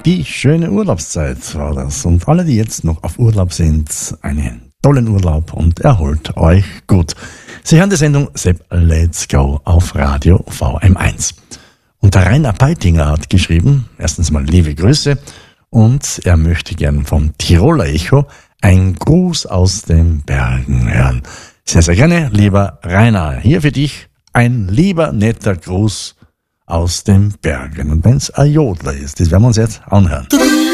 Die schöne Urlaubszeit war das. Und alle, die jetzt noch auf Urlaub sind, einen tollen Urlaub und erholt euch gut. Sie hören die Sendung Sepp Let's Go auf Radio VM1. Und der Rainer Peitinger hat geschrieben, erstens mal liebe Grüße, und er möchte gern vom Tiroler Echo ein Gruß aus den Bergen hören. Sehr, sehr gerne, lieber Rainer. Hier für dich ein lieber, netter Gruß aus den Bergen. Und wenn es ein Jodler ist, das werden wir uns jetzt anhören.